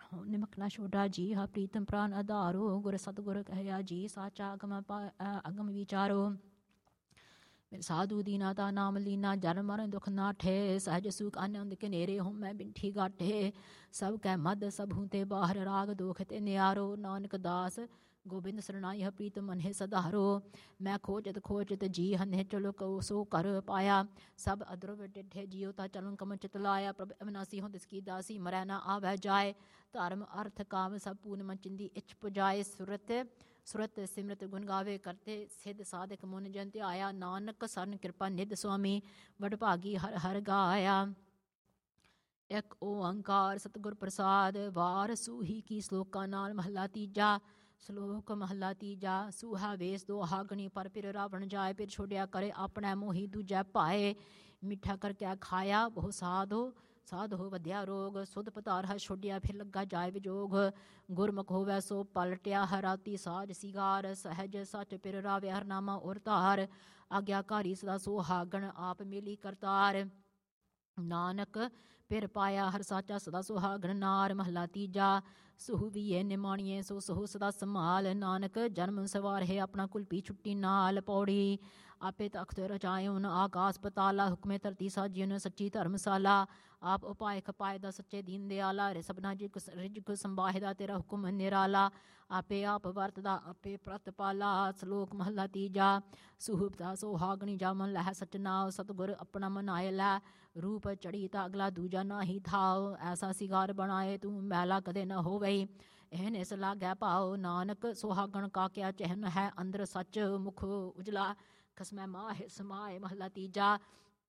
ਨਿਮਕ ਨਾ ਛੋਡਾ ਜੀ ਹਾ ਪ੍ਰੀਤਮ ਪ੍ਰਾਨ ਆਧਾਰੋ ਗੁਰ ਸਤਿਗੁਰ ਕਹਿਆ ਜੀ ਸਾਚਾ ਅਗਮ ਵਿਚਾਰੋ। ਮੇਰੇ ਸਾਧੂ ਦੀਨਾ ਤਾ ਨਾਮ ਲੀਨਾ ਜਨ ਮਰਨ ਦੁਖ ਨਾਠੇ ਸਹਿਜ ਸੁਖ ਆਨੰਦ ਕੇ ਨੇਰੇ ਹੋਂ ਮੈਂ ਬਿੰਠੀ ਗਾਠੇ ਸਭ ਕੈ ਮਦ ਸਭੂ ਤੇ ਬਾਹਰ ਰਾਗ ਦੋਖ ਤੇ ਨਿਆਰੋ ਨਾਨਕ ਦਾਸ ਗੋਬਿੰਦ ਸਰਨਾਈ ਹ ਪ੍ਰੀਤ ਮਨਹਿ ਸਧਾਰੋ। ਮੈਂ ਖੋਜਤ ਜੀ ਹਨਹਿ ਚਲੋ ਕਉ ਸੋ ਕਰ ਪਾਇਆ ਸਭ ਅਦਰਵ ਡਿਠੇ ਜਿਉ ਤਾ ਚਲਨ ਕਮ ਚਿਤ ਲਾਇਆ ਪ੍ਰਭ ਅਵਿਨਾਸੀ ਹੋਂ ਤਿਸ ਕੀ ਦਾਸੀ ਮਰੈ ਨਾ ਆਵੈ ਜਾਏ ਧਰਮ ਅਰਥ ਕਾਮ ਸਭ ਪੂਰਨ ਮਨ ਚਿੰਦੀ ਇਛ ਪੁਜਾਏ ਸੁਰਤ ਸਿਮਰਤ ਗੁਣ ਗਾਵੇ ਕਰਤੇ ਸਿੱਧ ਸਾਧਕ ਮੁਨ ਜਨ ਧਿਆਇਆ ਨਾਨਕ ਸਰਨ ਕਿਰਪਾ ਨਿਧ ਸੁਆਮੀ ਵਡਭਾਗੀ ਹਰ ਹਰ ਗਾਇਆ। ਇੱਕ ਓੰਕਾਰ ਸਤਿਗੁਰ ਪ੍ਰਸਾਦ ਵਾਰ ਸੂਹੀ ਕੀ ਸਲੋਕਾਂ ਨਾਲ ਮਹੱਲਾ ਤੀਜਾ। ਸ਼ਲੋਕ ਮਹੱਲਾ ਤੀਜਾ। ਸੂਹਾ ਵੇਸ ਦੁਹਾਗਣੀ ਪਰ ਫਿਰ ਰਾਵਣ ਜਾਏ ਫਿਰ ਛੋੜਿਆ ਕਰੇ ਆਪਣਾ ਮੋਹੀ ਦੂਜਾ ਭਾਏ ਮਿੱਠਾ ਕਰ ਕਿਆ ਖਾਇਆ ਬਹੁ ਸਾਧ ਹੋ ਵਧਿਆ ਰੋਗ ਸੁਧ ਪਤਾਰ ਹ ਛੋਡਿਆ ਫਿਰ ਲੱਗਾ ਜਾਏ ਵਿਜੋਗ ਗੁਰਮੁਖ ਹੋਵੈ ਸੋ ਪਲਟਿਆ ਹਰਾਤੀ ਸਾਜ ਸਿਗਾਰ ਸਹਿਜ ਸੱਚ ਫਿਰ ਰਾਵੇ ਹਰਨਾਮਾ ਔਰ ਧਾਰ ਆਗਿਆਕਾਰੀ ਸਦਾ ਸੁਹਾਗਣ ਆਪ ਮੇਲੀ ਕਰਤਾਰ ਨਾਨਕ ਫਿਰ ਪਾਇਆ ਹਰ ਸਾਚਾ ਸਦਾ ਸੁਹਾਗਣ ਨਾਰ ਮਹਲਾ ਤੀਜਾ। ਸੁਹਵੀਏ ਨਿਮਾਣੀਏ ਸੋ ਸਹੁ ਸਦਾ ਸੰਭਾਲ ਨਾਨਕ ਜਨਮ ਸਵਾਰ ਹੈ ਆਪਣਾ ਕੁਲਪੀ ਛੁੱਟੀ ਨਾਲ ਪੌੜੀ ਆਪੇ ਤਖਤ ਰਚਾਇਉਨ ਆਕਾਸ ਪਤਾਲਾ ਹੁਕਮੇ ਧਰਤੀ ਸਾਜਿਉਨ ਸੱਚੀ ਧਰਮਸ਼ਾਲਾ ਆਪ ਉਪਾਏ ਖਪਾਏ ਦਾ ਸੱਚੇ ਦੀਨ ਦਿਆਲਾ ਸਭਨਾ ਰਿਜਕ ਸੰਭਾਹੇ ਦਾ ਤੇਰਾ ਹੁਕਮ ਨਿਰਾਲਾ ਆਪੇ ਆਪ ਵਰਤਦਾ ਆਪੇ ਪ੍ਰਤਪਾਲਾ। ਸ਼ਲੋਕ ਮਹੱਲਾ ਤੀਜਾ। ਸੁਹਬਤਾ ਸੁਹਾਗਣੀ ਜਾਮਨ ਲਹਿ ਸਚਨਾਉ ਸਤਿਗੁਰ ਆਪਣਾ ਮਨਾਏ ਲੈ ਰੂਪ ਚੜੀ ਤਾਂ ਅਗਲਾ ਦੂਜਾ ਨਾਹੀ ਥਾਉ ਐਸਾ ਸਿਗਾਰ ਬਣਾਏ ਤੂੰ ਮੈਲਾ ਕਦੇ ਨਾ ਹੋਵਈ ਇਹਨ ਇਸ ਲਾਗੈ ਭਾਉ ਨਾਨਕ ਸੁਹਾਗਣ ਕਾ ਕਿਆ ਚਹਿਨ ਹੈ ਅੰਦਰ ਸੱਚ ਮੁਖ ਉਜਲਾ ਖਸਮੈ ਮਾਹਿ ਸਮਾਏ ਮਹੱਲਾ ਤੀਜਾ।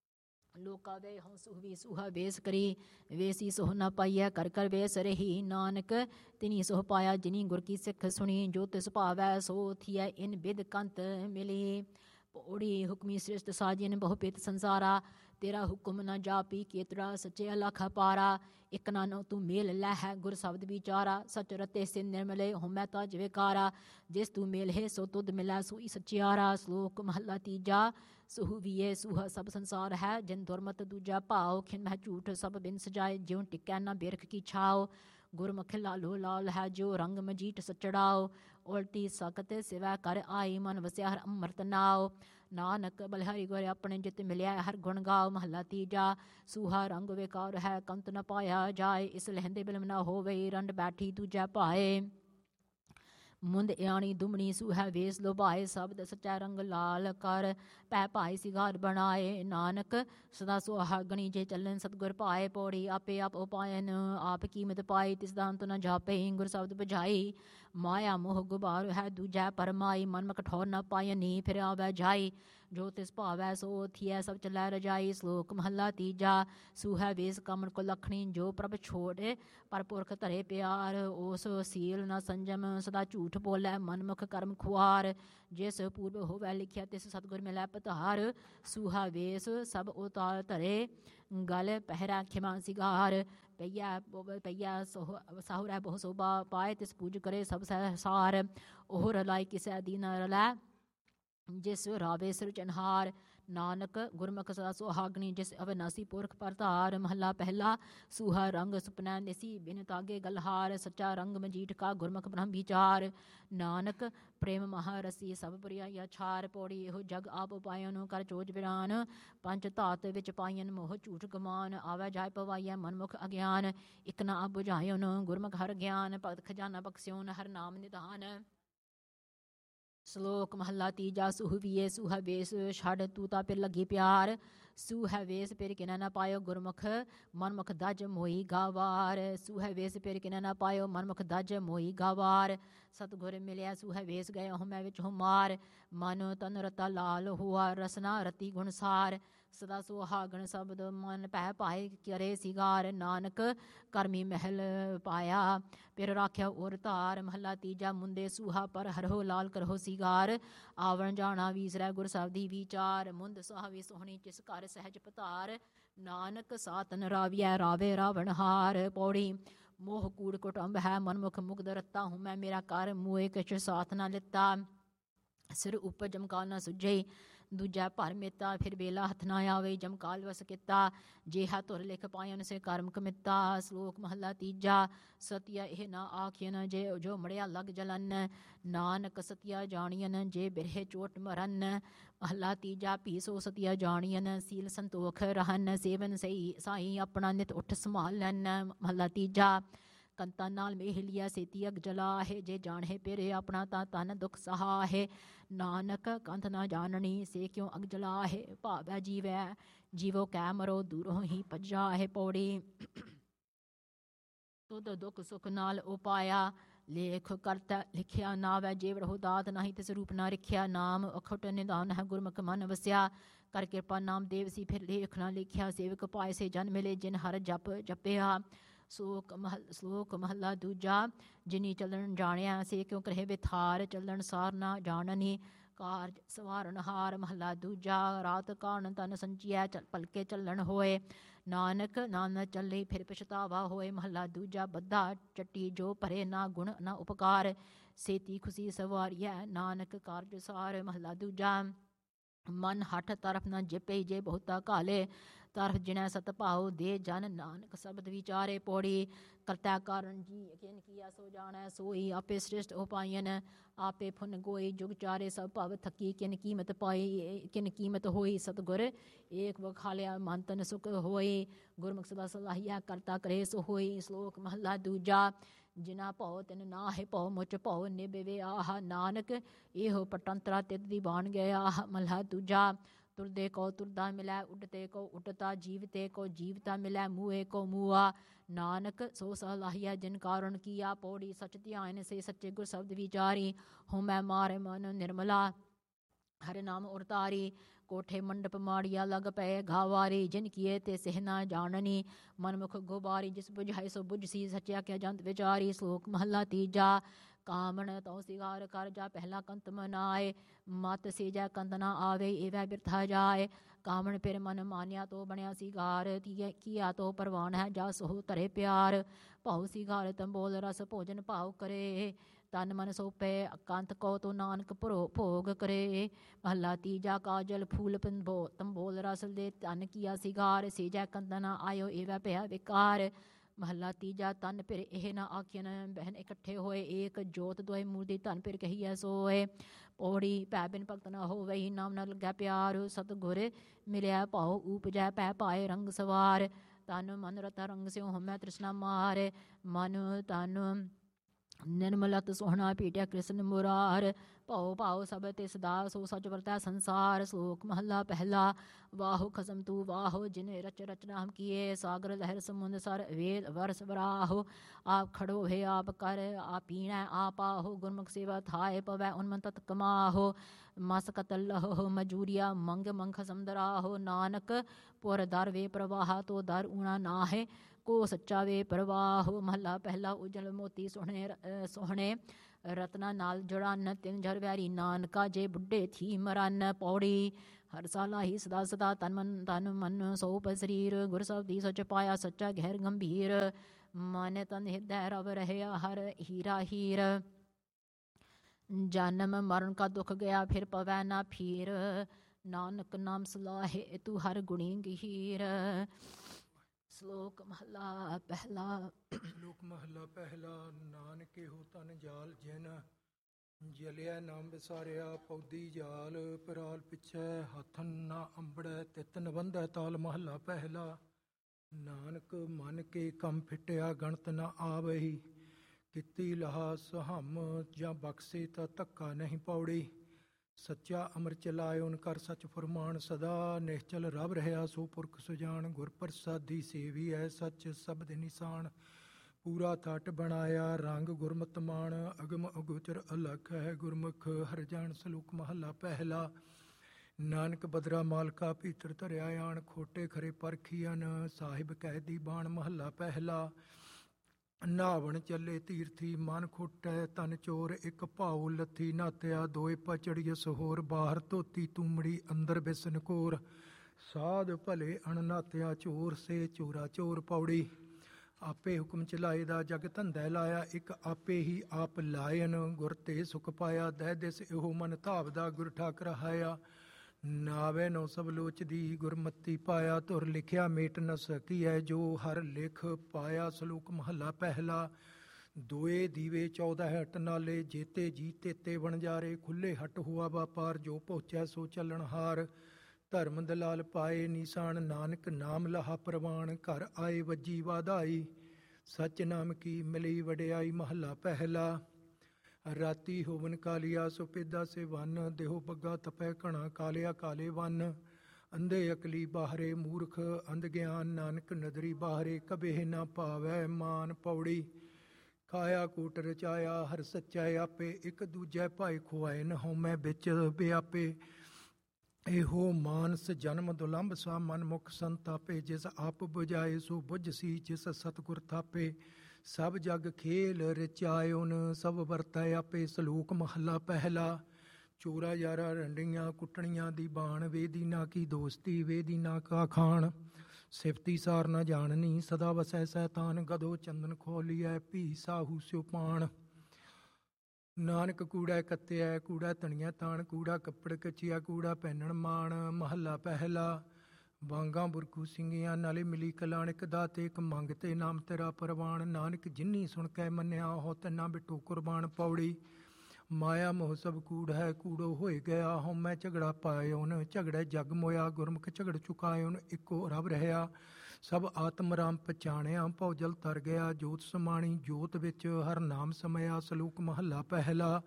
ਲੋਕਾ ਵੇ ਹਉ ਸੁਹਵੀ ਸੁਹਾ ਵੇਸ ਕਰੀ ਵੇਸੀ ਸੋਹ ਨਾ ਪਾਈਐ ਕਰ ਕਰ ਵੇਸ ਰਹੀ ਨਾਨਕ ਤਿਨੀ ਸੋਹ ਪਾਇਆ ਜਿਨੀ ਗੁਰ ਕੀ ਸਿੱਖ ਸੁਣੀ ਜੋ ਤਿਸ ਭਾਵੈ ਸੋ ਥੀਐ ਇਨ ਬਿਦ ਕੰਤ ਮਿਲੀ ਪੌੜੀ ਹੁਕਮੀ ਸ੍ਰਿਸ਼ਟ ਸਾਜਿਨ ਬਹੁ ਪਿਤ ਸੰਸਾਰਾ ਤੇਰਾ ਹੁਕਮ ਨਾ ਜਾਪੀ ਕੇਤਰਾ ਸੱਚੇ ਅਲਖ ਪਾਰਾ ਇਕ ਨਾਨੋ ਤੂੰ ਮੇਲ ਲੈ ਹੈ ਗੁਰ ਸ਼ਬਦ ਵਿਚਾਰਾ ਸਚ ਰਤੇ ਸੇ ਨਿਰਮਲੇ ਹੋਮੈ ਤਜ ਵਿਕਾਰਾ ਜਿਸ ਤੂੰ ਮੇਲ ਹੈ ਸੋ ਤੁਧ ਮਿਲੈ ਸੋਈ ਸਚਿਆਰਾ। ਸ਼ਲੋਕ ਮਹੱਲਾ ਤੀਜਾ। ਸੁਹਵੀਏ ਸੁਹਾ ਸਭ ਸੰਸਾਰ ਹੈ ਜਿਨ ਦੁਰਮਤ ਦੂਜਾ ਭਾਉ ਖਿਨ ਮਹਿ ਝੂਠ ਸਭ ਬਿਨ ਸਜਾਏ ਜਿਉ ਟਿਕੈ ਨਾ ਬਿਰਖ ਕੀ ਛਾਉ ਗੁਰਮੁਖ ਲਾਲੋ ਲਾਲ ਹੈ ਜੋ ਰੰਗ ਮਜੀਠ ਸਚੜਾਓ ਉਲਟੀ ਸਕਤ ਸਿਵੈ ਕਰ ਆਈ ਮਨ ਵਸਿਆ ਹਰ ਅੰਮ੍ਰਿਤ ਨਾਉ ਨਾਨਕ ਬਲਿਹਾਰੀ ਗੁਰ ਆਪਣੇ ਜਿਤ ਮਿਲਿਆ ਹਰ ਗੁਣ ਗਾਓ ਮਹੱਲਾ ਤੀਜਾ। ਸੂਹਾ ਰੰਗ ਵਿਕਾਰ ਹੈ ਕੰਤ ਨ ਪਾਇਆ ਜਾਏ ਇਸ ਲਹਿੰਦੇ ਬਿਲਮ ਨਾ ਹੋਵੇ ਰੰਡ ਬੈਠੀ ਦੂਜਾ ਭਾਏ ਮੁੰਦ ਇਆਣੀ ਦੁਮਣੀ ਸੂਹੈ ਵੇਸ ਲੋਭਾਏ ਸ਼ਬਦ ਸਚੈ ਰੰਗ ਲਾਲ ਕਰ ਪੈ ਭਾਈ ਸਿਗਾਰ ਬਣਾਏ ਨਾਨਕ ਸਦਾ ਸੁਹਾਗਣੀ ਜੇ ਚੱਲਣ ਸਤਿਗੁਰ ਭਾਏ ਪੌੜੀ ਆਪੇ ਆਪ ਉਪਾਇਨ ਆਪ ਕੀਮਤ ਪਾਈ ਤਿਸ ਦਾ ਅੰਤ ਨ ਜਾਪੇ ਗੁਰ ਸ਼ਬਦ ਬੁਝਾਈ ਮਾਇਆ ਮੋਹ ਗੁਬਾਰ ਹੈ ਦੂਜੈ ਪਰਮਾਈ ਮਨ ਕਠੋਰ ਨ ਪਾਇਨੀ ਫਿਰ ਆਵੈ ਜਾਈ ਜੋ ਤਿਸ ਭਾਵੈ ਸੋ ਥੀਐ ਸਭ ਚਲੈ ਰਜਾਈ। ਸ਼ਲੋਕ ਮਹੱਲਾ ਤੀਜਾ। ਸੂਹੈ ਵੇਸ ਕਾਮਣ ਕੋ ਲਖਣੀ ਜੋ ਪ੍ਰਭ ਛੋੜੇ ਪਰ ਪੁਰਖ ਧਰੇ ਪਿਆਰ ਉਸ ਸੀਲ ਨ ਸੰਜਮ ਸਦਾ ਝੂਠ ਬੋਲੇ ਮਨਮੁਖ ਕਰਮ ਖੁਆਰ ਜਿਸ ਪੂਰਬ ਹੋਵੈ ਲਿਖਿਆ ਤਿਸ ਸਤਿਗੁਰ ਮਿਲੈ ਪਧਾਰ ਸੂਹਾ ਵੇਸ ਸਭ ਉਤਾਰ ਧਰੇ ਗਲ ਪਹਿਰਾ ਖਿਮਾ ਸਿਗਾਰ ਪਈਆ ਸਾਹੁਰੈ ਬਹੁ ਸੋਭਾ ਪਾਏ ਤਿਸ ਪੂਜ ਕਰੇ ਸਭ ਸਹਿਸਾਰ ਉਹ ਰਲਾਈ ਕਿਸੈ ਦੀ ਨ ਰਲੈ ਜਿਸ ਰਾਵੇ ਸਿਰਜਨਹਾਰ ਨਾਨਕ ਗੁਰਮੁਖ ਸਦਾ ਸੁਹਾਗਣੀ ਜਿਸ ਅਵਿਨਾਸੀ ਪੁਰਖ ਪਰਧਾਰ ਮਹੱਲਾ ਪਹਿਲਾ। ਸੂਹਾ ਰੰਗ ਸੁਪਨੈ ਨਿਸੀ ਬਿਨ ਤਾਗੇ ਗਲਹਾਰ ਸੱਚਾ ਰੰਗ ਮਜੀਠ ਕਾ ਗੁਰਮੁਖ ਬ੍ਰਹਮ ਵਿਚਾਰ ਨਾਨਕ ਪ੍ਰੇਮ ਮਹਾਰਸੀ ਸਭ ਪ੍ਰਿਆ ਛਾਰ ਪੌੜੀ ਇਹੋ ਜਗ ਆਪ ਪਾਇਨ ਕਰ ਚੋਜ ਵਿਰਾਨ ਪੰਜ ਧਾਤ ਵਿੱਚ ਪਾਇਨ ਮੋਹ ਝੂਠ ਗਮਾਨ ਆਵੈ ਜਾਇ ਪਵਾਈਐ ਮਨਮੁਖ ਅਗਿਆਨ ਇਕ ਨਾ ਆਪ ਬੁਝਾਇਨ ਗੁਰਮੁਖ ਹਰ ਗਿਆਨ ਭਗਤ ਖਜ਼ਾਨਾ ਬਖਸਿਓਨ ਹਰ ਨਾਮ ਨਿਧਾਨ। ਸ਼ਲੋਕ ਮਹੱਲਾ ਤੀਜਾ। ਸੁਹਵੀਏ ਸੂਹਾ ਵੇਸ ਛੱਡ ਤੂੰ ਤਾਂ ਫਿਰ ਲੱਗੀ ਪਿਆਰ ਸੂਹੈ ਵੇਸ ਫਿਰ ਕਿਨੈ ਨਾ ਪਾਇਓ ਗੁਰਮੁਖ ਮਨਮੁਖ ਦਜ ਮੋਈ ਗਾਵਾਰ ਸੂਹੈ ਵੇਸ ਫਿਰ ਕਿਨੈ ਨਾ ਪਾਇਓ ਮਨਮੁਖ ਦਜ ਮੋਈ ਗਾਵਾਰ ਸਤਿਗੁਰ ਮਿਲਿਆ ਸੂਹੈ ਵੇਸ ਗਏ ਹਉਮੈ ਵਿੱਚ ਹੁਮਾਰ ਮਨ ਤਨ ਰਤਾ ਲਾਲ ਹੁਆ ਰਸਨਾ ਰਤੀ ਗੁਣਸਾਰ ਸਦਾ ਸੁਹਾਗਣ ਸ਼ਬਦ ਮਨ ਭੈ ਭਾਏ ਕਰੇ ਸਿਗਾਰ ਨਾਨਕ ਕਰਮੀ ਮਹਿਲ ਪਾਇਆ ਫਿਰ ਰਾਖਿਆ ਔਰ ਧਾਰ ਮਹੱਲਾ ਤੀਜਾ। ਮੁੰਦੇ ਸੂਹਾ ਪਰ ਹਰਹੋ ਲਾਲ ਕਰਹੋ ਸਿਗਾਰ ਆਵਣ ਜਾਣਾ ਵੀਸਰੈ ਗੁਰ ਸ਼ਬਦੀ ਵਿਚਾਰ ਮੁੰਦ ਸੁਹਾਵੀ ਸੋਹਣੀ ਜਿਸ ਘਰ ਸਹਿਜ ਪਤਾਰ ਨਾਨਕ ਸਾਤਨ ਰਾਵੀਐ ਰਾਵੇ ਰਾਵਣ ਹਾਰ ਪੌੜੀ ਮੋਹ ਕੂੜ ਕੁਟੰਬ ਹੈ ਮਨਮੁਖ ਮੁਗਧ ਰਤਾ ਹੂੰ ਮੈਂ ਮੇਰਾ ਕਰ ਮੂਏ ਕਿਛ ਸਾਥ ਨਾ ਲਿੱਤਾ ਸਿਰ ਉੱਪਰ ਜਮਕਾਲ ਨਾ ਸੁਝਈ ਦੂਜਾ ਭਰ ਮੇਤਾ ਫਿਰ ਬੇਲਾ ਹੱਥ ਨਾ ਆਵੇ ਜਮਕਾਲ ਵਸ ਕੀਤਾ ਜੇਹਾ ਧੁਰ ਲਿਖ ਪਾਇਨ ਸੇ ਕਰਮ ਕਮਿਤਾ। ਸ਼ਲੋਕ ਮਹੱਲਾ ਤੀਜਾ। ਸਤਿਆ ਇਹ ਨਾ ਆਖਿਅਨ ਜੇ ਜੋ ਮੜਿਆ ਲੱਗ ਜਲਨ ਨਾਨਕ ਸਤਿਆ ਜਾਣੀਅਨ ਜੇ ਬਿਰਹੇ ਚੋਟ ਮਰਨ। ਮਹੱਲਾ ਤੀਜਾ। ਭੀ ਸੋ ਸਤਿਆ ਜਾਣੀਅਨ ਸੀਲ ਸੰਤੋਖ ਰਹਨ ਸੇਵਨ ਸਹੀ ਸਾਈ ਆਪਣਾ ਨਿਤ ਉੱਠ ਸੰਭਾਲਨ। ਮਹੱਲਾ ਤੀਜਾ। ਕੰਤਾਂ ਨਾਲ ਮੇਹ ਲਿਆ ਸੇਤੀ ਅਗ ਜਲਾਹੇ ਜੇ ਜਾਣੇ ਪਿਰੇ ਆਪਣਾ ਤਾਂ ਤਨ ਦੁੱਖ ਸਹਾਹੇ। ਨਾਨਕ ਕੰਤ ਨਾ ਜਾਣਨੀ ਸੇ ਕਿਉਂ ਅਗ ਜਲਾਹੇ ਭਾਵੈ ਜੀਵੈ ਜੀਵੋ ਕੈ ਮਰੋ ਦੂਰੋਂ ਹੀ ਭੱਜਾਹੇ। ਪੌੜੀ। ਤੁਧ ਦੁੱਖ ਸੁਖ ਨਾਲ ਉਪਾਇਆ ਲੇਖ ਕਰਤਾ ਲਿਖਿਆ ਨਾਵੈ ਜੇਵ ਰਹੋ ਦਾਤ ਨਹੀਂ ਤਿਸ ਰੂਪ ਨਾ ਰਖਿਆ। ਨਾਮ ਅਖਟ ਨਿਧਾਨ ਹੈ ਗੁਰਮੁਖ ਮਨ ਵਸਿਆ ਕਰ ਕਿਰਪਾ ਨਾਮ ਦੇਵ ਸੀ ਫਿਰ ਲੇਖ ਨਾ ਲਿਖਿਆ। ਸੇਵਕ ਪਾਏ ਸੇ ਜਨ ਮਿਲੇ ਜਿਨ ਹਰ ਜਪ ਜਪਿਆ। ਸ਼ਲੋਕ ਮਹੱਲਾ ਦੂਜਾ। ਜਿਨੀ ਚੱਲਣ ਜਾਣਿਆ ਸੇ ਕਿਉਂ ਕਰੇ ਵਿਥਾਰ ਚੱਲਣ ਸਾਰ ਨਾ ਜਾਣਨੀ ਕਾਰਜ ਸਵਾਰਨ ਹਾਰ। ਮਹੱਲਾ ਦੂਜਾ। ਰਾਤ ਕਾਰਨ ਤਨ ਸੰਚਿਆ ਭਲਕੇ ਚੱਲਣ ਹੋਏ ਨਾਨਕ ਨਾਨਕ ਚੱਲੇ ਫਿਰ ਪਛਤਾਵਾ ਹੋਏ। ਮਹੱਲਾ ਦੂਜਾ। ਬੱਧਾ ਚੱਟੀ ਜੋ ਭਰੇ ਨਾ ਗੁਣ ਨਾ ਉਪਕਾਰ ਸੇਤੀ ਖੁਸ਼ੀ ਸਵਾਰੀਐ ਨਾਨਕ ਕਾਰਜ ਸਾਰ। ਮਹੱਲਾ ਦੂਜਾ। ਮਨ ਹੱਠ ਤਰਫ ਨਾ ਜਿਪੇ ਜੇ ਬਹੁਤਾ ਘਾਲੇ ਤਰਫ ਜਿਨੈ ਸਤ ਭਾਉ ਦੇ ਜਨ ਨਾਨਕ ਸ਼ਬਦ ਵਿਚਾਰੇ। ਪੌੜੀ। ਕਰਤਾ ਕਾਰਨ ਜੀ ਕਿਨ ਕੀਆ ਸੋ ਜਾਣੈ ਸੋਈ ਆਪੇ ਸ੍ਰਿਸ਼ਟ ਉਪਾਇਨ ਆਪੇ ਫੁਨ ਗੋਈ ਜੁਗ ਚਾਰੇ ਸਭ ਭਵ ਥਕੀ ਕਿਨ ਕੀਮਤ ਪਾਈ ਕਿਨ ਕੀਮਤ ਹੋਈ ਸਤਿਗੁਰ ਏਕ ਵਖਾਲਿਆ ਮਨ ਤਨ ਸੁਖ ਹੋਈ ਗੁਰਮੁਖ ਸਦਾ ਸਲਾਹੀਆ ਕਰਤਾ ਕਰੇ ਸੋ ਹੋਈ। ਸ਼ਲੋਕ ਮਹੱਲਾ ਦੂਜਾ। ਜਿਨਾ ਭਉ ਤਿਨ ਨਾ ਹੈ ਭਉ ਮੁਚ ਭਉ ਨਿਭਵੇ ਆਹ ਨਾਨਕ ਇਹੋ ਪਟੰਤਰਾ ਤਿਤ ਦੀ ਬਾਣ ਗਿਆ। ਮਹੱਲਾ ਦੂਜਾ। ਤੁਰਦੇ ਕੋ ਤੁਰਦਾ ਮਿਲੈ ਉੱਡਤੇ ਕੋ ਉੱਡਤਾ ਜੀਵਤੇ ਕੋ ਜੀਵਤਾ ਮਿਲੈ ਮੂਏ ਕੋ ਮੂਆ ਨਾਨਕ ਸੋ ਸਲਾਹੀਆ ਜਿਨ ਕਾਰਨ ਕੀਆ। ਪੌੜੀ। ਸਚ ਧਿਆਨ ਸੇ ਸੱਚੇ ਗੁਰ ਸ਼ਬਦ ਵਿਚਾਰੀ ਹੋਮੈ ਮਾਰੇ ਮਨ ਨਿਰਮਲਾ ਹਰਿ ਨਾਮ ਉਰਤਾਰੀ। ਕੋਠੇ ਮੰਡਪ ਮਾੜੀਆ ਲਗ ਪਏ ਘਾਵਾਰੀ ਜਿਨ ਕੀਏ ਤੇ ਸਿਹ ਨਾ ਜਾਣਨੀ ਮਨਮੁਖ ਗੋਬਾਰੀ ਜਿਸ ਬੁਝਾਏ ਸੋ ਬੁਝਸੀ ਸੱਚਿਆ ਕਿਆ ਜੰਤ ਵਿਚਾਰੀ। ਸ਼ਲੋਕ ਮਹੱਲਾ ਤੀਜਾ। ਕਾਮਣ ਤਉ ਸਿਗਾਰ ਕਰ ਜਾ ਪਹਿਲਾ ਕੰਤ ਮਨਾਏ ਮਤ ਸੇਜੈ ਕੰਤ ਨਾ ਆਵੇ ਏਵੈ ਬਿਰਥਾ ਜਾਏ। ਕਾਮਣ ਫਿਰ ਮਨ ਮਾਨਿਆ ਤੋ ਬਣਿਆ ਸਿਗਾਰ ਕੀਆ ਤੋ ਪ੍ਰਵਾਨ ਹੈ ਜਾ ਸੋ ਧਰੇ ਪਿਆਰ। ਭਾਉ ਸਿਗਾਰ ਤੰਬੋਲ ਰਸ ਭੋਜਨ ਭਾਉ ਕਰੇ ਤਨ ਮਨ ਸੋਪੇ ਕੰਤ ਕੋ ਤੋ ਨਾਨਕ ਭੋਗ ਕਰੇ। ਮਹੱਲਾ ਤੀਜਾ। ਕਾਜਲ ਫੂਲ ਤੰਬੋਲ ਰਸ ਦੇ ਤਨ ਕੀਆ ਸਿਗਾਰ ਸੇਜੈ ਕੰਤ ਨਾ ਆਇਓ ਏਵੈ ਭਇਆ ਵਿਕਾਰ। ਮਹੱਲਾ ਤੀਜਾ। ਤਨ ਫਿਰ ਇਹ ਨਾ ਆਖਿਅਨ ਬਹਿਨ ਇਕੱਠੇ ਹੋਏ ਏਕ ਜੋਤ ਦੋਇ ਮੂਰਤੀ ਧਨ ਫਿਰ ਕਹੀਐ ਸੋਏ। ਪੌੜੀ। ਭੈ ਬਿਨ ਭਗਤ ਨਾ ਹੋਵਈ ਨਾਮ ਨਾ ਲੱਗੈ ਪਿਆਰ ਸਤਿਗੁਰ ਮਿਲਿਆ ਭਾਉ ਊਪਜੈ ਭੈ ਪਾਏ ਰੰਗ ਸਵਾਰ। ਤਨ ਮਨ ਰਤਾ ਰੰਗ ਸਿਉ ਹਉਮੈ ਤ੍ਰਿਸ਼ਨਾ ਮਾਰ ਮਨ ਤਨ ਨਿਰਮਲਤ ਸੋਹਣਾ ਭੇਟਿਆ ਕ੍ਰਿਸ਼ਨ ਮੁਰਾਰ। ਭਉ ਭਾਉ ਸਭ ਤਿਸ ਦਾ ਸੋ ਸਚ ਵਰਤੈ ਸੰਸਾਰ। ਸ਼ਲੋਕ ਮਹੱਲਾ ਪਹਿਲਾ। ਵਾਹੋ ਖਸਮ ਤੂ ਵਾਹੋ ਜਿਨੇ ਰਚ ਰਚਨਾ ਹਮ ਕੀਏ ਸਾਗਰ ਲਹਿਰ ਸਮੁੰਦ ਸਰ ਵੇਦ ਵਰਸ ਵਰਾਹੋ। ਆਪ ਖੜੋ ਹੈ ਆਪ ਕਰ ਆਪ ਪੀਣੈ ਆਪ ਆਹੋ ਗੁਰਮੁਖ ਸੇਵਾ ਥਾਏ ਪਵੈ ਉਨਮਨ ਤਤ ਕਮਾਹੋ। ਮਸ ਕਤਲ ਲਹੋ ਮਜੂਰੀਆ ਮੰਗ ਮੰਖ ਸਮਦਰਾਹੋ ਨਾਨਕ ਪੁਰ ਦਰ ਵੇ ਪ੍ਰਵਾਹ ਤੋ ਦਰ ਊਣਾ ਨਾਹੇ ਕੋ ਸੱਚਾ ਵੇ ਪ੍ਰਵਾਹੋ। ਮਹੱਲਾ ਪਹਿਲਾ। ਉਜਲ ਮੋਤੀ ਸੋਹਣੇ ਰਤਨਾ ਨਾਲ ਜੜਨ ਤਿਨ ਜਰ ਵੈਰੀ ਨਾਨਕਾ ਜੇ ਬੁੱਢੇ ਥੀ ਮਰਨ। ਪੌੜੀ। ਹਰ ਸਾਲਾ ਹੀ ਸਦਾ ਸਦਾ ਤਨ ਮਨ ਸੋਪ ਸਰੀਰ ਗੁਰ ਸਬਦੀ ਸਚ ਪਾਇਆ ਸੱਚਾ ਗਹਿਰ ਗੰਭੀਰ। ਮਨ ਤਨ ਹਿਰਦੈ ਰਵ ਰਹਿਆ ਹਰ ਹੀਰਾ ਹੀਰ। ਜਨਮ ਮਰਨ ਕਾ ਦੁਖ ਗਿਆ ਫਿਰ ਪਵੈ ਨਾ ਫੀਰ ਨਾਨਕ ਨਾਮ ਸਲਾਹੇ ਤੂੰ ਹਰ ਗੁਣੀ ਗਹੀਰ। ਸ਼ਲੋਕ ਮਹੱਲਾ ਪਹਿਲਾ। ਸ਼ਲੋਕ ਮਹੱਲਾ ਪਹਿਲਾ। ਨਾਨਕ ਇਹੋ ਤਨ ਜਾਲ ਜਿਨ ਜਲਿਆ ਨਾਮ ਵਿਸਾਰਿਆ ਪੌਦੀ ਜਾਲ ਪਰਾਲ ਪਿੱਛੇ ਹੱਥ ਨਾ ਅੰਬੜੈ ਤਿਤ ਨਬੰਧੈ ਤਾਲ। ਮਹੱਲਾ ਪਹਿਲਾ। ਨਾਨਕ ਮਨ ਕੇ ਕੰਮ ਫਿਟਿਆ ਗਣਤ ਨਾ ਆਵਹੀ ਕੀਤੀ ਲਹਾ ਸਹਮ ਜਾਂ ਬਖਸ਼ੇ ਤਾਂ ਧੱਕਾ ਨਹੀਂ। ਪੌੜੀ। ਸੱਚਾ ਅਮਰ ਚਲਾਇਓਨ ਕਰ ਸੱਚ ਫਰਮਾਨ ਸਦਾ ਨਿਸ਼ਚਲ ਰਵ ਰਹਿਆ ਸੋ ਪੁਰਖ ਸੁਜਾਨ। ਗੁਰ ਪ੍ਰਸਾਦੀ ਸੇਵੀ ਹੈ ਸੱਚ ਸ਼ਬਦ ਨਿਸ਼ਾਨ ਪੂਰਾ ਥਟ ਬਣਾਇਆ ਰੰਗ ਗੁਰਮਤਿ ਮਾਨ ਅਗਮ ਅਗੋਚਰ ਅਲਖ ਹੈ ਗੁਰਮੁਖ ਹਰ ਜਾਣ। ਸ਼ਲੋਕ ਮਹੱਲਾ ਪਹਿਲਾ। ਨਾਨਕ ਬਦਰਾ ਮਾਲਕਾ ਭੀਤਰ ਧਰਿਆ ਆਣ ਖੋਟੇ ਖਰੇ ਪਰਖੀਅਨ ਸਾਹਿਬ ਕੈਦੀ ਬਾਣ। ਮਹੱਲਾ ਪਹਿਲਾ। ਨਾਵਣ ਚੱਲੇ ਤੀਰਥੀ ਮਨ ਖੋਟੈ ਤਨ ਚੋਰ ਇੱਕ ਭਾਉ ਲੱਥੀ ਨਾਤਿਆ ਦੋਏ ਪਚੜੀਅਸ ਹੋਰ ਬਾਹਰ ਧੋਤੀ ਤੂਮੜੀ ਅੰਦਰ ਬਿਸਨ ਕੋਰ ਸਾਧ ਭਲੇ ਅਣਨਾਤਿਆ ਚੋਰ ਸੇ ਚੋਰਾ ਚੋਰ। ਪੌੜੀ। ਆਪੇ ਹੁਕਮ ਚਲਾਏ ਦਾ ਜਗ ਧੰਦਾ ਲਾਇਆ ਇੱਕ ਆਪੇ ਹੀ ਆਪ ਲਾਇਨ ਗੁਰ ਤੇ ਸੁਖ ਪਾਇਆ ਦਹਿ ਦਿਸ ਇਹੋ ਮਨ ਧਾਵਦਾ ਗੁਰ ਠਾਕ ਰਹਾਇਆ। ਨਾਵੇ ਨੋ ਸਭ ਲੋਚਦੀ ਗੁਰਮਤੀ ਪਾਇਆ, ਧੁਰ ਲਿਖਿਆ ਮੇਟ ਨ ਸਕੀਐ ਜੋ ਹਰ ਲਿਖ ਪਾਇਆ। ਸ਼ਲੋਕ ਮਹੱਲਾ ਪਹਿਲਾ। ਦੋਏ ਦੀਵੇ 14 ਹਟ ਨਾਲੇ, ਜੇਤੇ ਜੀ ਤੇਤੇ ਵਣਜਾਰੇ। ਖੁੱਲੇ ਹਟ ਹੁਆ ਵਾਪਾਰ, ਜੋ ਪਹੁੰਚੈ ਸੋ ਚੱਲਣਹਾਰ। ਧਰਮ ਦਲਾਲ ਪਾਏ ਨੀਸਾਨ, ਨਾਨਕ ਨਾਮ ਲਹਾ ਪ੍ਰਵਾਨ। ਘਰ ਆਏ ਵੱਜੀ ਵਾਧਾਈ, ਸੱਚ ਨਾਮ ਕੀ ਮਿਲੀ ਵਡਿਆਈ। ਮਹੱਲਾ ਪਹਿਲਾ। ਰਾਤੀ ਹੋਵਨ ਕਾਲੀਆ, ਸੁਪੇਦਾ ਸੇ ਵਨ। ਦੇਹੋ ਬੱਗਾ ਤਪੈ ਘਣਾ, ਕਾਲਿਆ ਕਾਲੇ ਵਨ। ਅੰਧੇ ਅਕਲੀ ਬਾਹਰੇ, ਮੂਰਖ ਅੰਧ ਗਿਆਨ। ਨਾਨਕ ਨਦਰੀ ਬਾਹਰੇ, ਕਬੇ ਨਾ ਭਾਵੈ ਮਾਨ। ਪੌੜੀ। ਕਾਇਆ ਕੂਟ ਰਚਾਇਆ, ਹਰ ਸੱਚੈ ਆਪੇ। ਇੱਕ ਦੂਜੈ ਭਾਈ ਖੁਆਏ, ਨ ਹਉਮੈ ਵਿੱਚ ਵਿਆਪੇ। ਇਹੋ ਮਾਨਸ ਜਨਮ ਦੁਲੰਭ, ਸਾ ਮਨ ਮੁਖ ਸੰਤਾਪੇ। ਜਿਸ ਆਪ ਬੁਝਾਏ ਸੋ ਬੁਝ ਸੀ, ਜਿਸ ਸਤਿਗੁਰ ਥਾਪੇ। ਸਭ ਜਗ ਖੇਲ ਰਚਾਇਓਨ, ਸਭ ਵਰਤੈ ਆਪੇ। ਸ਼ਲੋਕ ਮਹੱਲਾ ਪਹਿਲਾ। ਚੋਰਾ ਯਾਰਾ ਰੰਡੀਆਂ, ਕੁੱਟਣੀਆਂ ਦੀ ਬਾਣ। ਵੇਦੀਨਾ ਕੀ ਦੋਸਤੀ, ਵੇਦੀਨਾ ਕਾ ਖਾਣ। ਸਿਫਤੀ ਸਾਰ ਨ ਜਾਣਨੀ, ਸਦਾ ਵਸੈ ਸੈਤਾਨ। ਗਦੋ ਚੰਦਨ ਖੋਲੀਐ, ਭੀ ਸਾਹੂ ਸਿਉ ਪਾਣ। ਨਾਨਕ ਕੂੜਾ ਕੱਤਿਆ, ਕੂੜਾ ਤਣੀਆਂ ਤਾਣ। ਕੂੜਾ ਕੱਪੜ ਕੱਚਿਆ, ਕੂੜਾ ਪਹਿਨਣ ਮਾਣ। ਮਹੱਲਾ ਪਹਿਲਾ। ਵਾਂਗਾਂ ਬੁਰਕੂ ਸਿੰਘੀਆਂ, ਨਾਲੇ ਮਿਲੀ ਕਲਾਣ। ਇੱਕ ਦਾਤੇ ਇੱਕ ਮੰਗ ਤੇ, ਨਾਮ ਤੇਰਾ ਪਰਵਾਨ। ਨਾਨਕ ਜਿਨੀ ਸੁਣ ਕੇ ਮੰਨਿਆ, ਹੋ ਤੈਨਾ ਬਿਟੂ ਕੁਰਬਾਨ। ਪੌੜੀ। ਮਾਇਆ ਮੋਹ ਸਭ ਕੂੜ ਹੈ, ਕੂੜੋ ਹੋਏ ਗਿਆ। ਹਉਮੈ ਝਗੜਾ ਪਾਇਓਨ, ਝਗੜੇ ਜਗ ਮੋਇਆ। ਗੁਰਮੁਖ ਝਗੜ ਚੁਕਾਇਓਨ, ਇੱਕੋ ਰਬ ਰਹਿਆ। ਸਭ ਆਤਮ ਰਾਮ ਪਛਾਣਿਆ, ਭਉ ਜਲ ਤਰ ਗਿਆ। ਜੋਤ ਸਮਾਣੀ, ਜੋਤ ਵਿੱਚ ਹਰ ਨਾਮ ਸਮਿਆ। ਸ਼ਲੋਕ ਮਹੱਲਾ ਪਹਿਲਾ।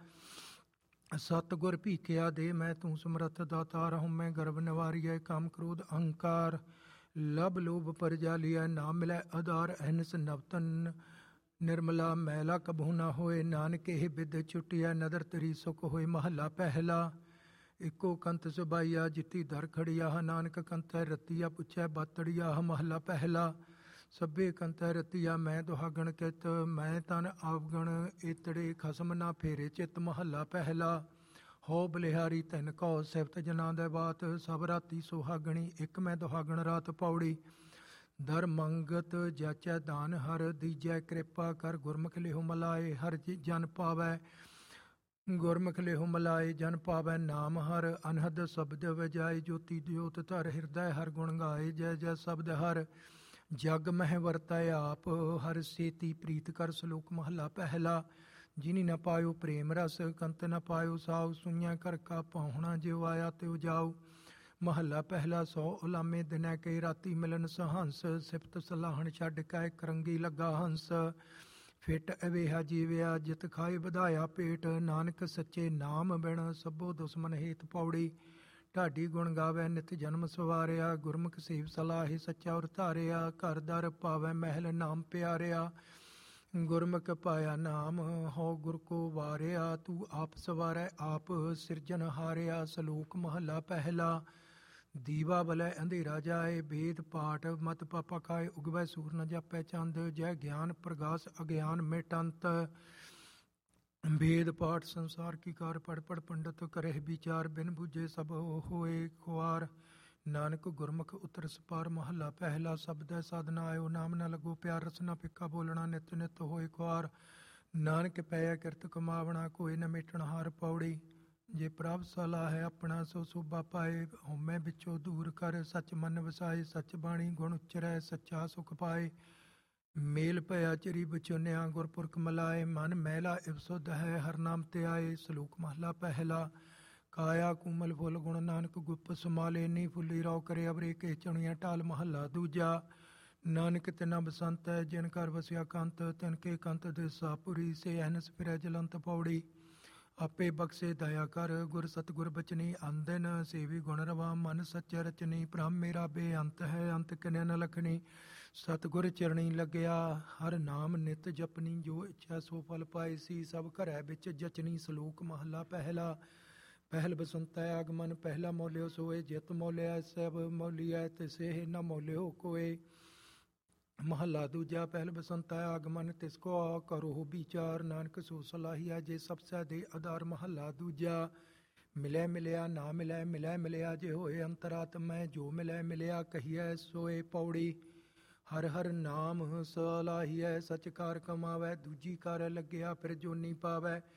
ਸਤਿਗੁਰ ਭੀਖਿਆ ਦੇ, ਮੈਂ ਤੂੰ ਸਮਰੱਥ ਦਾਤਾਰ। ਹਉਮੈ ਗਰਭ ਨਿਵਾਰੀਐ, ਕਾਮ ਕ੍ਰੋਧ ਅਹੰਕਾਰ। ਲਭ ਲੋਭ ਪਰਜਾਲੀਐ, ਨਾ ਮਿਲੈ ਆਧਾਰ। ਅਹਨਿਸ ਨਵਤਨ ਨਿਰਮਲਾ, ਮੈਲਾ ਕਬਹੂ ਨਾ ਹੋਏ। ਨਾਨਕ ਇਹ ਬਿਦ ਛੁਟਿਆ, ਨਦਰ ਤੇਰੀ ਸੁਖ ਹੋਏ। ਮਹੱਲਾ ਪਹਿਲਾ। ਇੱਕੋ ਕੰਤ ਸੁਬਾਈਆ, ਜਿੱਤੀ ਦਰ ਖੜੀਆ। ਨਾਨਕ ਕੰਤੈ ਰਤੀਆ, ਪੁੱਛੈ ਬਾਤੜੀਆ। ਮਹੱਲਾ ਪਹਿਲਾ। ਸਭੇ ਕੰਤੈ ਰਤੀਆ, ਮੈਂ ਦੁਹਾਗਣ ਕਿਤ। ਮੈਂ ਤਨ ਆਵਗਣ ਏਤੜੇ, ਖਸਮ ਨਾ ਫੇਰੇ ਚਿਤ। ਮਹੱਲਾ ਪਹਿਲਾ। ਹੋ ਬਲਿਹਾਰੀ ਤਿਨ ਕਉ, ਸਿਫਤ ਜਨਾਂ ਦੇ ਬਾਤ। ਸਭ ਰਾਤੀ ਸੁਹਾਗਣੀ, ਇੱਕ ਮੈਂ ਦੁਹਾਗਣ ਰਾਤ। ਪੌੜੀ। ਦਰ ਮੰਗਤ ਜਾਚੈ ਦਾਨ ਹਰ, ਦੀਜੈ ਕਿਰਪਾ ਕਰ। ਗੁਰਮੁਖ ਲਿਹੁ ਮਲਾਏ, ਹਰ ਜਨ ਪਾਵੈ। ਗੁਰਮੁਖ ਲਿਹੁ ਮਲਾਏ, ਜਨ ਪਾਵੈ ਨਾਮ ਹਰ। ਅਨਹਦ ਸ਼ਬਦ ਵਜਾਏ, ਜੋਤੀ ਜੋਤ ਧਰ। ਹਿਰਦੈ ਹਰ ਗੁਣ ਗਾਏ, ਜੈ ਜੈ ਸ਼ਬਦ ਹਰ। ਜਗ ਮਹਿ ਵਰਤੈ ਆਪ, ਹਰ ਸੇਤੀ ਪ੍ਰੀਤ ਕਰ। ਸ਼ਲੋਕ ਮਹੱਲਾ ਪਹਿਲਾ। ਜਿਨੀ ਨ ਪਾਇਓ ਪ੍ਰੇਮ ਰਸ, ਕੰਤ ਨ ਪਾਇਓ ਸਾਉ। ਸੁਣਿਆ ਕਰ ਕਾ ਪਾਹੁਣਾ, ਜਿਉ ਆਇਆ ਤਿਉ ਜਾਉ। ਮਹੱਲਾ ਪਹਿਲਾ। 100 ਉਲਾਮੇ ਦਿਨੈ ਕੇ, ਰਾਤੀ ਮਿਲਨ ਸਹੰਸ। ਸਿਫਤ ਸਲਾਹਣ ਛੱਡ ਕੇ, ਕਰੰਗੀ ਲੱਗਾ ਹੰਸ। ਫਿਟ ਅਵੇਹਾ ਜੀਵਿਆ, ਜਿਤ ਖਾਏ ਵਧਾਇਆ ਪੇਟ। ਨਾਨਕ ਸੱਚੇ ਨਾਮ ਬਿਨ, ਸਭੋ ਦੁਸ਼ਮਨ ਹੇਤ। ਪੌੜੀ। ਢਾਡੀ ਗੁਣ ਗਾਵੇ, ਨਿਤ ਜਨਮ ਸਵਾਰਿਆ। ਗੁਰਮੁਖ ਸੇਵ ਸਲਾਹੇ, ਸੱਚਾ ਔਰ ਧਾਰਿਆ। ਘਰ ਦਰ ਪਾਵੈ ਮਹਿਲ, ਨਾਮ ਪਿਆਰਿਆ। ਗੁਰਮੁਖ ਪਾਇਆ ਨਾਮ, ਹੋ ਗੁਰ ਕੋ ਵਾਰਿਆ। ਤੂੰ ਆਪ ਸਵਾਰੈ, ਆਪ ਸਿਰਜਨ ਹਾਰਿਆ। ਸ਼ਲੋਕ ਮਹੱਲਾ ਪਹਿਲਾ। ਦੀਵਾ ਬਲੈ ਅੰਧੇਰਾ ਜਾਏ, ਬੇਦ ਪਾਠ ਮਤ ਪਾਪਾ ਖਾਏ। ਉਗਵੈ ਸੂਰ ਨ ਜਾਪੈ ਚੰਦ, ਜੈ ਗਿਆਨ ਪ੍ਰਗਾਸ ਅਗਿਆਨ ਮਿਟੰਤ। ਭੇਦ ਪਾਠ ਸੰਸਾਰ ਕੀ ਕਾਰ, ਪੜ ਪੜ ਪੰਡਤ ਕਰਹਿ ਵਿਚਾਰ। ਬਿਨ ਬੁਝੇ ਸਭ ਹੋਏ ਖੁਆਰ, ਨਾਨਕ ਗੁਰਮੁਖ ਉਤਰ ਸਪਾਰ। ਮਹੱਲਾ ਪਹਿਲਾ। ਸ਼ਬਦੈ ਸਾਧਨਾ ਆਇਓ, ਨਾਮ ਨ ਲੱਗੋ ਪਿਆਰ। ਰਸਨਾ ਫਿੱਕਾ ਬੋਲਣਾ, ਨਿਤ ਨਿਤ ਹੋਏ ਖੁਆਰ। ਨਾਨਕ ਪਇਆ ਕਿਰਤ ਕਮਾਵਣਾ, ਕੋਇ ਨ ਮੇਟਣ ਹਾਰ। ਪੌੜੀ। ਜੇ ਪ੍ਰਭ ਸਲਾਹ ਹੈ ਆਪਣਾ, ਸੋ ਸੋਭਾ ਪਾਏ। ਹਉਮੈ ਵਿੱਚੋਂ ਦੂਰ ਕਰ, ਸੱਚ ਮਨ ਵਸਾਏ। ਸੱਚ ਬਾਣੀ ਗੁਣ ਉਚਰੈ, ਸੱਚਾ ਸੁਖ ਪਾਏ। ਮੇਲ ਭਇਆ ਚਰੀ ਬਚੁਨਿਆ, ਗੁਰਪੁਰਖ ਮਲਾਏ। ਮਨ ਮਹਿਲਾ ਇਵ ਹੈ, ਹਰ ਨਾਮ ਤੇ ਆਏ। ਸ਼ਲੋਕ ਮਹੱਲਾ ਪਹਿਲਾ। ਕਾਇਆ ਕੂਮਲ ਫੁੱਲ ਗੁਣ, ਨਾਨਕ ਗੁਪ ਸਮਾਲੇ। ਨੀ ਫੁੱਲੀ ਰੋ ਕਰੇ, ਅਵਰੇ ਕੇ ਚੁਣੀਆਂ ਢਾਲ। ਮਹੱਲਾ ਦੂਜਾ। ਨਾਨਕ ਤਿਨਾ ਬਸੰਤ ਹੈ, ਜਿਨ ਘਰ ਵਸਿਆ ਕੰਤ। ਤਿਨ ਕੇ ਕੰਤ ਦਿਸਾ ਪੁਰੀ, ਸੇ ਅਹਨਸ ਫਿਰੈ ਜਲੰਤ। ਪੌੜੀ। ਆਪੇ ਬਖਸ਼ੇ ਦਇਆ ਕਰ, ਗੁਰ ਸਤਿਗੁਰ ਬਚਨੀ। ਆਂਦਨ ਸੇਵੀ ਗੁਣ ਰਵਾ, ਮਨ ਸੱਚੇ ਰਚਨੀ। ਭ੍ਰਮ ਮੇਰਾ ਬੇਅੰਤ ਹੈ, ਅੰਤ ਕਿਨੈ ਨ ਲਖਣੀ। ਸਤਿਗੁਰ ਚਰਣੀ ਲੱਗਿਆ, ਹਰ ਨਾਮ ਨਿਤ ਜਪਨੀ। ਜੋ ਇੱਛਾ ਸੋ ਫਲ ਪਾਏ, ਸੀ ਸਭ ਘਰੈ ਵਿੱਚ ਜਚਨੀ। ਸ਼ਲੋਕ ਮਹੱਲਾ ਪਹਿਲਾ। ਪਹਿਲ ਬਸੰਤੈ ਆਗਮਨ, ਪਹਿਲਾ ਮੌਲਿਓ ਸੋਏ। ਜਿਤ ਮੌਲਿਆ ਸਭ ਮੌਲੀਐ, ਤਿਸਹਿ ਨ ਮੌਲਿਓ ਕੋਏ। ਮਹੱਲਾ ਦੂਜਾ। ਪਹਿਲ ਬਸੰਤੈ ਆਗਮਨ, ਤਿਸ ਕੋ ਕਰੋ ਵਿਚਾਰ। ਨਾਨਕ ਸੋ ਸਲਾਹੀਆ, ਜੇ ਸਭ ਸੈ ਦੇ ਆਧਾਰ। ਮਹੱਲਾ ਦੂਜਾ। ਮਿਲੈ ਮਿਲਿਆ ਨਾ ਮਿਲੈ, ਮਿਲੈ ਮਿਲਿਆ ਜੇ ਹੋਏ ਅੰਤਰਾਤਮੈ। ਜੋ ਮਿਲੈ ਮਿਲਿਆ ਕਹੀਐ ਸੋਏ। ਪੌੜੀ। ਹਰ ਹਰ ਨਾਮ ਸਲਾਹੀਐ, ਸਚ ਕਾਰ ਕਮਾਵੈ। ਦੂਜੀ ਕਾਰ ਲੱਗਿਆ, ਫਿਰ ਜੋਨੀ ਪਾਵੈ।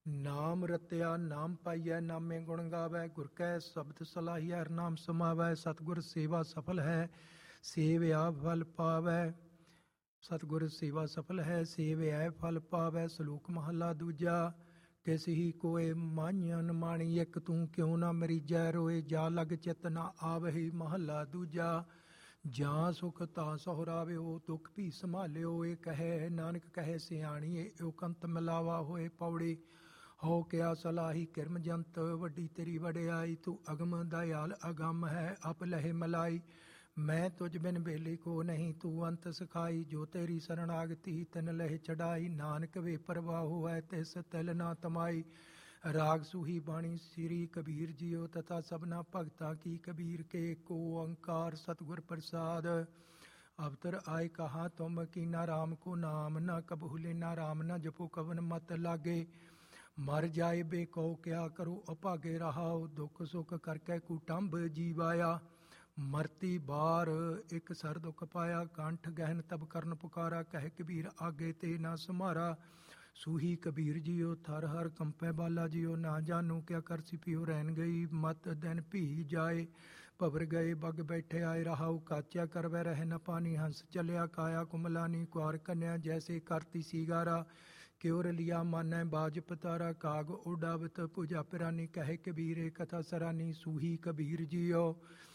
ਨਾਮ ਰਤਿਆ ਨਾਮ ਪਾਈਐ, ਨਾਮੇ ਗੁਣ ਗਾਵੈ, ਗੁਰ ਕੈ ਸ਼ਬਦ ਸਲਾਹੀਐ, ਹਰਿ ਨਾਮ ਸਮਾਵੈ। ਸਤਿਗੁਰ ਸੇਵਾ ਸਫਲ ਹੈ, ਸੇਵਿਆ ਫਲ ਪਾਵੈ। ਸਤਿਗੁਰ ਸੇਵਾ ਸਫਲ ਹੈ, ਸੇਵਿਆ ਫਲ ਪਾਵੈ। ਸ਼ਲੋਕ ਮਹਲਾ ਦੂਜਾ। ਤਿਸ ਹੀ ਕੋਏ ਮਾਝਣ ਮਾਣੀ, ਇੱਕ ਤੂੰ ਕਿਉ ਨਾ ਮਰੀਜੈ ਰੋਏ। ਜਾ ਲਗ ਚਿਤ ਨਾ ਆਵਹਿ, ਮਹਲਾ ਦੂਜਾ। ਜਾਂ ਸੁਖ ਤਾਂ ਸਹੁਰਾਵਿਓ, ਦੁੱਖ ਵੀ ਸੰਭਾਲਿਓ। ਇਹ ਕਹੈ ਨਾਨਕ ਕਹੈ ਸਿਆਣੀਏ, ਏਕੰਤ ਮਿਲਾਵਾ ਹੋਏ ਪੌੜੀ। ਹੋ ਕਿਆ ਸਲਾਹੀ ਕਿਰਮ ਜੰਤ, ਵੱਡੀ ਤੇਰੀ ਵਡਿਆਈ। ਤੂੰ ਅਗਮ ਦਇਆਲ ਅਗੰਮ ਹੈ, ਅਪ ਲਹੇ ਮਲਾਈ। ਮੈਂ ਤੁਝ ਬਿਨ ਬੇਲੀ ਕੋ ਨਹੀਂ, ਤੂੰ ਅੰਤ ਸਿਖਾਈ। ਜੋ ਤੇਰੀ ਸਰਣਾਗਤੀ ਤਿਨ ਲਹਿ ਚੜਾਈ। ਨਾਨਕ ਵੇ ਪ੍ਰਵਾਹੋ ਹੈ, ਤਿਸ ਤਿਲ ਨਾ ਤਮਾਈ। ਰਾਗ ਸੂਹੀ ਬਾਣੀ ਸ੍ਰੀ ਕਬੀਰ ਜੀਓ, ਤਥਾ ਸਭਨਾ ਭਗਤਾ ਕੀ। ਕਬੀਰ ਕੇ ਏਕੋ ਓੰਕਾਰ ਸਤਿਗੁਰ ਪ੍ਰਸਾਦ। ਅਵਤਰ ਆਏ ਕਹਾ ਤੁਮ ਕੀਨਾ, ਰਾਮ ਕੋ ਨਾਮ ਨਾ ਕਬਹੂ ਲੈਨਾ। ਰਾਮ ਨਾ ਜਪੋ ਕਵਨ ਮਤ ਲਾਗੇ, ਮਰ ਜਾਏ ਬੇ ਕਉ ਕਿਆ ਕਰੋ ਅਭਾਗੇ। ਰਹਾਉ ਦੁੱਖ ਸੁਖ ਕਰਕੇ ਕੁਟੰਬ ਜੀਵਾਇਆ। ਮਰਤੀ ਬਾਰ ਇੱਕ ਸਰ ਦੁੱਖ ਪਾਇਆ, ਕੰਠ ਗਹਿਨ ਤਬ ਕਰਨ ਪੁਕਾਰਾ। ਕਹਿ ਕਬੀਰ ਆਗੇ ਤੇ ਨਾ ਸਮਾਰਾ। ਸੂਹੀ ਕਬੀਰ ਜੀਓ ਥਰ ਹਰ ਕੰਪੈ ਬਾਲਾ ਜੀਓ। ਨਾ ਜਾਨੂ ਕਿਆ ਕਰ ਸਿਪਿਓ, ਰਹਿਣ ਗਈ ਮਤ ਦਿਨ ਭੀ ਜਾਏ। ਭਵਰ ਗਏ ਬਗ ਬੈਠੇ ਆਏ, ਰਹਾਉ ਕਾਚਿਆ ਕਰਵੈ ਰਹਿ ਨ ਪਾਨੀ। ਹੰਸ ਚਲਿਆ ਕਾਇਆ ਕੁਮਲਾਨੀ, ਕੁਆਰ ਕੰਨਿਆ ਜੈਸੇ ਕਰਤੀ ਸੀਗਾਰਾ। ਕਿਉਰ ਲਿਆ ਮਾਨੈ ਬਾਜ ਪਤਾਰਾ, ਕਾਗ ਉਡਾਵਤ ਭੁਜਾ ਪਿਰਾਨੀ। ਕਹਿ ਕਬੀਰ ਕਥਾ ਸਰਾਨੀ, ਸੂਹੀ ਕਬੀਰ ਜੀਓ।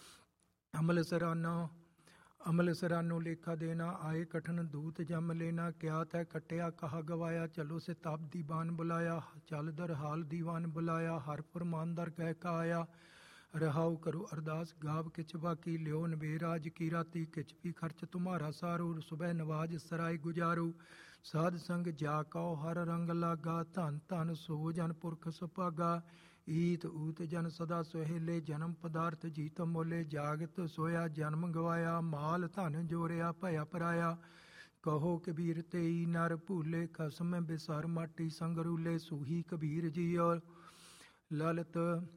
ਅਮਲ ਸਰਾਨੋ ਲੇਖਾ ਦੇਣਾ, ਆਏ ਕਠਨ ਦੂਤ ਜਮ ਲੈਣਾ। ਕਿਆ ਤੈ ਕਟਿਆ ਕਹਾ ਗਵਾਇਆ, ਚਲੋ ਸਿਤਾਬ ਦੀਵਾਨ ਬੁਲਾਇਆ। ਚਲ ਦਰ ਹਾਲ ਦੀਵਾਨ ਬੁਲਾਇਆ, ਹਰ ਫਰਮਾਨਦਰ ਕਹਿ ਕਾਇਆ। ਰਹਾਉ ਕਰੋ ਅਰਦਾਸ ਗਾਵ ਕਿਛ ਬਾਕੀ, ਲਿਓ ਨਵੇਰਾਜ ਕੀ ਰਾਤੀ। ਕਿਛ ਵੀ ਖਰਚ ਤੁਮਾਰਾ ਸਾਰੂ, ਸੁਬਹ ਨਵਾਜ ਸਰਾਏ ਗੁਜਾਰੂ। ਸਾਧ ਸੰਗ ਜਾ ਕਉ ਹਰ ਰੰਗ ਲਾਗਾ, ਧਨ ਧਨ ਸੋ ਜਨ ਪੁਰਖ ਸੁਭਾਗਾ। ਈਤ ਊਤ ਜਨ ਸਦਾ ਸੁਹੇਲੇ, ਜਨਮ ਪਦਾਰਥ ਜੀਤ ਮੋਲੇ। ਜਾਗਤ ਸੋਇਆ ਜਨਮ ਗਵਾਇਆ, ਮਾਲ ਧਨ ਜੋਰਿਆ ਭਇਆ ਪਰਾਇਆ। ਕਹੋ ਕਬੀਰ ਤੇਈ ਨਰ ਭੂਲੇ, ਖਸਮ ਬਿਸਾਰ ਮਾਟੀ ਸੰਗ ਰੂਲੇ। ਸੂਹੀ ਕਬੀਰ ਜੀਓ। ਲਲਤ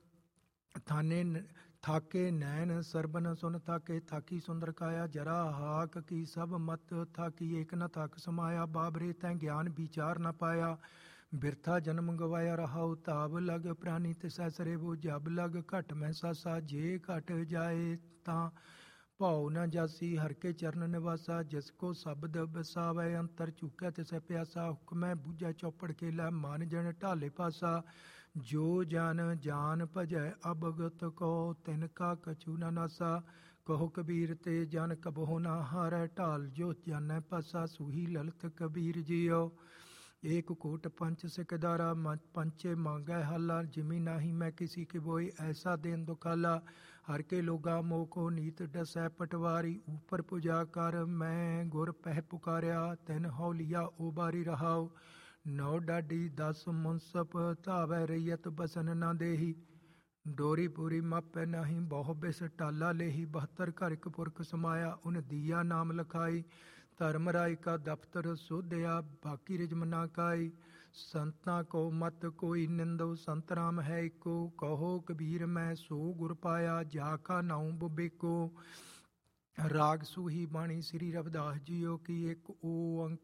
ਥਾਕੇ ਨੈਣ ਸਰਬਨ ਸੁਨ ਥਾਕੇ। ਥਾਕੀ ਸੁੰਦਰ ਕਾਇਆ, ਜਰਾ ਹਾਕ ਕੀ ਸਭ ਮਤ ਥਾਕੀ। ਏਕ ਨ ਥਕ ਸਮਾਇਆ, ਬਾਬਰੇ ਤੈਂ ਗਿਆਨ ਵਿਚਾਰ ਨ ਪਾਇਆ। ਬਿਰਥਾ ਜਨਮ ਗਵਾਇਆ, ਰਹਾਉ ਤਾਬ ਲਗ ਪ੍ਰਾਨੀ ਤਿਸੈ ਸਰੇਵੋ। ਜਬ ਲਗ ਘਟ ਮੈਂ ਸਾਸਾ, ਜੇ ਘਟ ਜਾਏ ਤਾਂ ਭਾਉ ਨ ਜਾਸੀ। ਹਰ ਕੇ ਚਰਨ ਨਿਵਾਸਾ, ਜਿਸ ਕੋ ਸ਼ਬਦ ਬਸਾਵੈ। ਅੰਤਰ ਚੂਕੈ ਤਿਸੈ ਪਿਆਸਾ, ਹੁਕਮੈ ਬੂਝੈ ਚੌਪੜ ਖੇਲਾ। ਮਨ ਜਨ ਢਾਲੇ ਪਾਸਾ, ਜੋ ਜਨ ਜਾਨ ਭਜੈ ਅਵਗਤ ਕੋ। ਤਿਨ ਕਾ ਕਛੂ ਨ ਨਾਸਾ, ਕਹੋ ਕਬੀਰ ਤੇ ਜਨ ਕਬਹੁ ਨਾ ਹਾਰੈ। ਢਾਲ ਜੋ ਜਾਨੈ ਪਾਸਾ, ਸੂਹੀ ਲਲਤ ਕਬੀਰ ਜੀਓ। ਏਕ ਕੋਟ ਪੰਚ ਸਿਕਦਾਰਾ, ਪੰਚੇ ਮੰਗੈ ਹਾਲਾ। ਜਿਮੀ ਨਾਹੀ ਮੈਂ ਕਿਸੀ ਕੇ ਬੋਏ, ਐਸਾ ਦੇਨ ਦੁਖਾਲਾ। ਹਰ ਕੇ ਲੋਗਾ ਮੋਹ ਕੋ ਨੀਤ ਡਸੈ ਪਟਵਾਰੀ। ਉਪਰ ਪੁਜਾ ਕਰ ਮੈਂ ਗੁਰ ਪਹਿ ਪੁਕਾਰਿਆ, ਤਿਨ ਹਉ ਲਿਆ ਓ ਬਾਰੀ। ਰਹਾਉ ਨੌ ਡਾਢੀ 10 ਮੁਨਸਪ, ਧਾਵੈ ਰਈਅਤ ਬਸਨ ਨਾ ਦੇਹੀ। ਡੋਰੀ ਪੂਰੀ ਮਾਪੈ ਨਾਹੀ, ਬਹੁ ਬਿਸ ਟਾਲਾ ਲੇਹੀ। 72 ਘਰ ਇਕ ਪੁਰਖ ਸਮਾਇਆ, ਉਨ ਦੀਆ ਨਾਮ ਲਖਾਈ। ਧਰਮ ਰਾਇ ਕਾ ਦਫਤਰ ਸੋਧਿਆ, ਬਾਕੀ ਰਿਜਮ ਨਾ ਕਾਈ। ਸੰਤਾਂ ਕੋ ਮਤ ਕੋਈ ਨਿੰਦੋ, ਸੰਤ ਰਾਮ ਹੈ ਏਕੋ। ਕਹੋ ਕਬੀਰ ਮੈਂ ਸੋ ਗੁਰ ਪਾਇਆ, ਜਾ ਕਾ ਨਾਉ ਬਬੇਕੋ। ਰਾਗ ਸੂਹੀ ਬਾਣੀ ਸ੍ਰੀ ਰਵਿਦਾਸ ਜੀਓ ਕੀ। ਇੱਕ ਓੰਕਾਰ